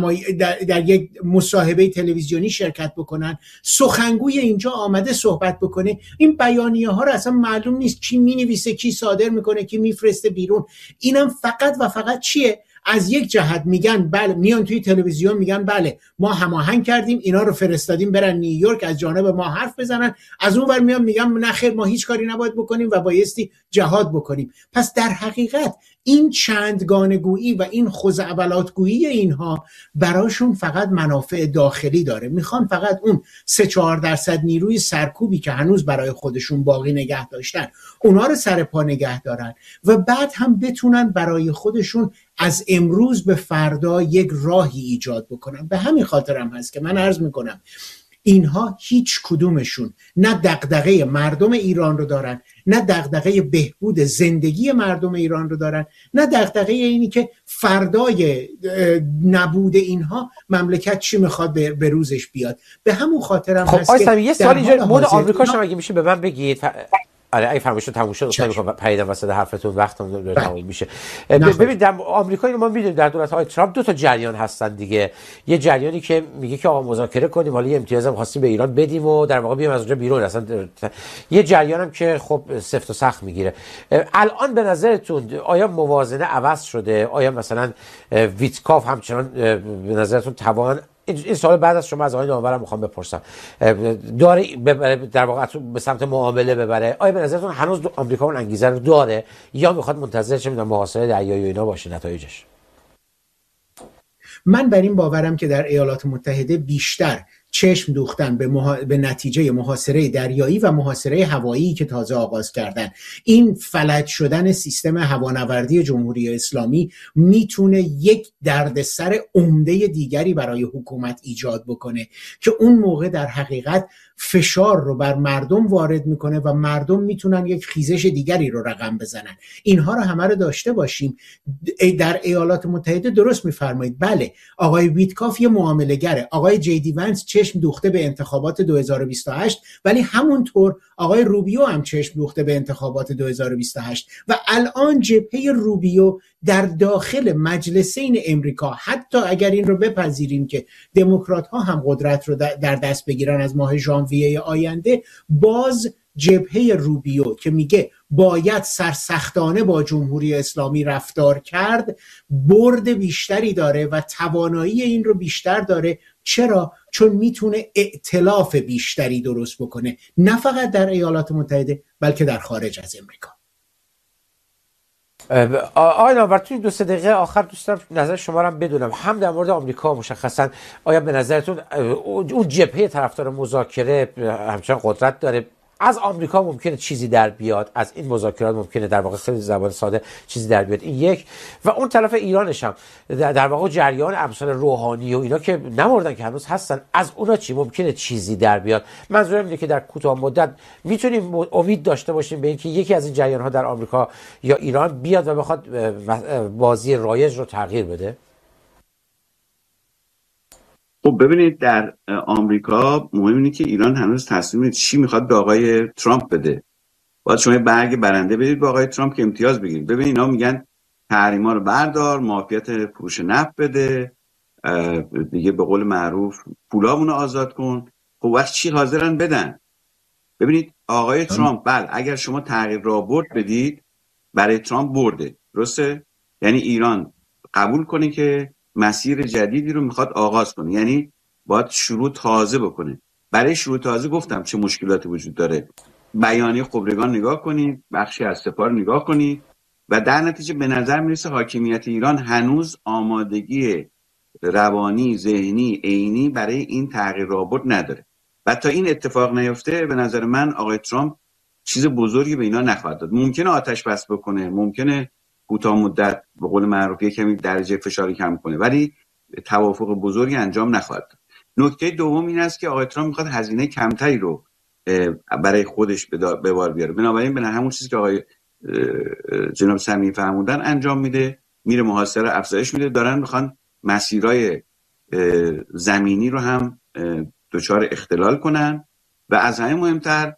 در یک مصاحبه تلویزیونی شرکت بکنن؟ سخنگوی اینجا آمده صحبت بکنه؟ این بیانیه ها رو اصلا معلوم نیست کی مینویسه، کی صادر میکنه، کی میفرسته بیرون. اینم فقط و فقط چیه؟ از یک جهت میگن بله، میان توی تلویزیون میگن بله ما هماهنگ کردیم، اینا رو فرستادیم برن نیویورک از جانب ما حرف بزنن، از اون ور میان میگن نه خیر ما هیچ کاری نباید بکنیم و بایستی جهاد بکنیم. پس در حقیقت این چندگانگویی و این خزعبلاتگویی اینها براشون فقط منافع داخلی داره. میخوان فقط اون 3-4% نیروی سرکوبی که هنوز برای خودشون باقی نگه داشتن اونا رو سر پا نگه دارن و بعد هم بتونن برای خودشون از امروز به فردا یک راهی ایجاد بکنن. به همین خاطر هم هست که من عرض میکنم اینها هیچ کدومشون نه دغدغه مردم ایران رو دارن، نه دغدغه بهبود زندگی مردم ایران رو دارن، نه دغدغه اینی که فردای نبود اینها مملکت چی میخواد به روزش بیاد. به همون خاطر هم هست که یه سوالی اینجا مورد آمریکا شما اگه میشه به من بگید. آره اگه فرمایشتون تموم شد اصلا میخوام پریدم وسط حرفتون، وقتم داره تموم میشه. ببینید در آمریکا اینو ما میدونیم در دولت‌های ترامپ 2 تا جریان هستن دیگه. یه جریانی که میگه که آقا مذاکره کنیم، حالا یه امتیازم خواستیم به ایران بدیم و در واقع بیام از اونجا بیرون. اصلا یه جریانم که خب سفت و سخت میگیره. الان به نظرتون آیا موازنه عوض شده؟ آیا مثلا ویتکاف همچنان به نظرتون توان؟ این سوال بعد از شما از آقای نامورم میخوام بپرسم، داره در واقع به سمت معامله ببره؟ آیا به نظرتون هنوز آمریکا اون انگیزه رو داره یا میخواد منتظر چه میدونم محاصره دریایی و اینا باشه نتایجش؟ من بر این باورم که در ایالات متحده بیشتر چشم دوختن به نتیجه محاصره دریایی و محاصره هوایی که تازه آغاز کردن. این فلج شدن سیستم هوانوردی جمهوری اسلامی میتونه یک دردسر عمده دیگری برای حکومت ایجاد بکنه که اون موقع در حقیقت فشار رو بر مردم وارد میکنه و مردم میتونن یک خیزش دیگری رو رقم بزنن. اینها رو همه رو داشته باشیم. در ایالات متحده درست میفرمایید، بله آقای ویتکاف یه معامله گره، آقای جی دی ونس چشم دوخته به انتخابات 2028، ولی همونطور آقای روبیو هم چشم دوخته به انتخابات 2028 و الان جبهه روبیو در داخل مجلسین امریکا، حتی اگر این رو بپذیریم که دموکرات ها هم قدرت رو در دست بگیرن از ماه ژانویه آینده، باز جبهه روبیو که میگه باید سرسختانه با جمهوری اسلامی رفتار کرد برد بیشتری داره و توانایی این رو بیشتر داره. چرا؟ چون میتونه ائتلاف بیشتری درست بکنه، نه فقط در ایالات متحده بلکه در خارج از امریکا. آقای نامور توی 2-3 دقیقه آخر دوست دارم نظر شما رو هم بدونم، هم در مورد آمریکا مشخصا آیا به نظرتون اون جبهه طرفدار مذاکره همچنان قدرت داره؟ از آمریکا ممکنه چیزی در بیاد، از این مذاکرات ممکنه در واقع خیلی زبان ساده چیزی در بیاد، این یک. و اون طرف ایرانش هم در واقع جریان امثال روحانی و اینا که نمردن که هنوز هستن، از اونا چی ممکنه چیزی در بیاد؟ منظورم اینه که در کوتاه مدت میتونیم امید داشته باشیم به اینکه یکی از این جریان ها در آمریکا یا ایران بیاد و بخواد بازی رایج رو تغییر بده. خب ببینید در آمریکا مهم اینه که ایران هنوز تصمیم چی میخواد به آقای ترامپ بده. باید شما برگ برنده بدید به آقای ترامپ که امتیاز بگیرید. ببین اینا میگن تحریما رو بردار، معافیت فروش نفت بده، دیگه به قول معروف پولامون رو آزاد کن. خب وقت چی حاضرن بدن؟ ببینید آقای ترامپ اگر شما تغییر رابرد بدید برای ترامپ برده، درسته؟ یعنی ایران قبول کنه که مسیر جدیدی رو میخواد آغاز کنه، یعنی باید شروع تازه بکنه. برای شروع تازه گفتم چه مشکلاتی وجود داره. بیانیه خبرگان نگاه کنید، بخشی از سپاه نگاه کنید و در نتیجه به نظر میرسه حاکمیت ایران هنوز آمادگی روانی، ذهنی، عینی برای این تغییر رابط نداره و تا این اتفاق نیفته به نظر من آقای ترامپ چیز بزرگی به اینا نخواهد داد. ممکنه آتش بس بکنه، ممکنه کوتاه مدت به قول معروف کمی درجه فشاری کم کنه، ولی توافق بزرگی انجام نخواهد داد. نکته دوم این است که آقای ترامپ میخواد هزینه کمتری رو برای خودش به بار بیاره. بنابراین به همون چیزی که آقای جناب سمیعی فرمودن انجام میده، میره محاصره افزایش میده، دارن میخوان مسیرهای زمینی رو هم دچار اختلال کنن و از همه مهمتر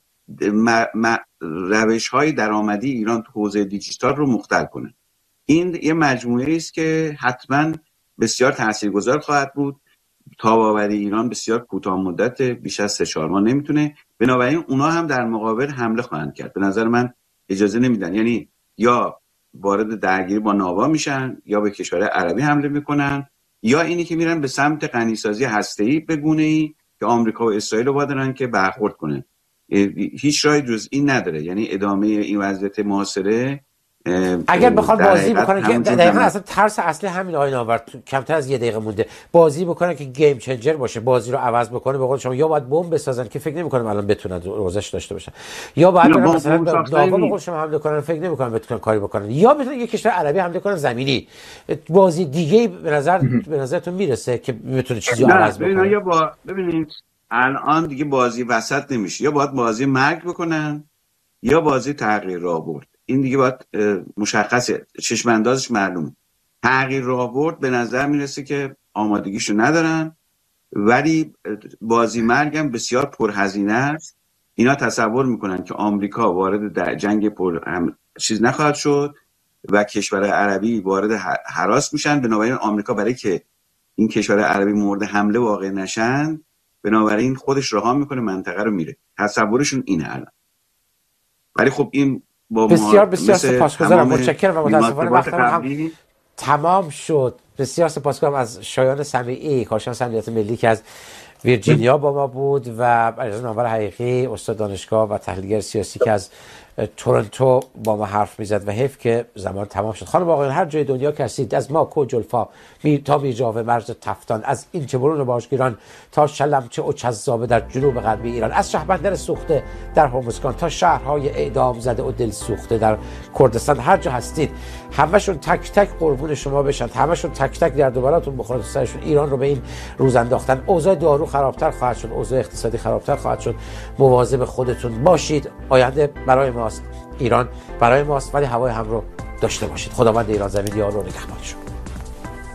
روش‌های درآمدی ایران تو حوزه دیجیتال رو مختل کنن. این یه مجموعه است که حتما بسیار تاثیرگذار خواهد بود. تاب‌آوری ایران بسیار کوتاه مدت، بیش از 3-4 ماه نمیتونه. بنابراین اونا هم در مقابل حمله خواهند کرد. به نظر من اجازه نمیدن، یعنی یا وارد درگیری با ناوا میشن یا به کشور عربی حمله میکنن یا اینی که میرن به سمت غنیسازی هسته‌ای به گونه‌ای که آمریکا و اسرائیل رو وادارن که برخورد کنه. هیچ راهی جز این نداره، یعنی ادامه این وضعیت محاصره. اگر بخواد بازی بکنه که دقیقاً اصلا ترس اصلی همین آقای نامور، کمتر از 1 دقیقه مونده، بازی بکنه که گیم چنجر باشه، بازی رو عوض بکنه. به قول شما یا باید بمب بسازن که فکر نمی‌کنم الان بتونن روزش داشته باشن، یا باید مثلا ناوا به قول شما حمله کنن، فکر نمی‌کنم بتونن کاری بکنن، یا بتونن یک کشور عربی حمله کنن زمینی. بازی دیگه به نظرتون میرسه که بتونه چیزی عوض بکنه؟ یا ببینید الان دیگه بازی وسط نمیشه، یا باید بازی مرگ بکنن یا بازی تغییر راه برد. این دیگه باید مشخصه، چشم اندازش معلومه. تغییر راه برد به نظر میرسه که آمادگیشو ندارن، ولی بازی مرگ هم بسیار پرهزینه است. اینا تصور میکنن که آمریکا وارد در جنگ چیز نخواهد شد و کشور عربی وارد هراس میشن. بنابراین آمریکا برای که این کشور عربی مورد حمله واقع نشن، بنابراین خودش رها میکنه، منطقه رو میره. تصورشون اینه الان. ولی خب این بسیار سپاسگزارم، متشکرم و متاسفانه وقتم هم تمام شد. بسیار سپاسگزارم از شایان سمیعی، کارشناس امنیت ملی که از ویرجینیا با ما بود و علیرضا نامور حقیقی، استاد دانشگاه و تحلیلگر سیاسی که از تورنتو با ما حرف میزد. و حیف که زمان تمام شد. خانم آقایان، هر جای دنیا که هستید، از ماکو جلفا تا میرجاوه مرز تفتان، از این چبرون و باشگیران تا شلمچه و چذابه در جنوب غربی ایران، از شهربندر سوخته در هرمزگان تا شهرهای اعدام زده و دل سوخته در کردستان، هر جا هستید همشون تک تک قربون شما بشن، همشون تک تک در دوباراتون بخورن سرشون. ایران رو به این روز انداختن. اوضاع دارو خرابتر خواهد شد، اوضاع اقتصادی خرابتر خواهد شد. مواظب خودتون باشید. آینده برای ماست، ایران برای ماست، ولی هوای هم رو داشته باشید. خداوند ایران زمین یار و نگهبانشون.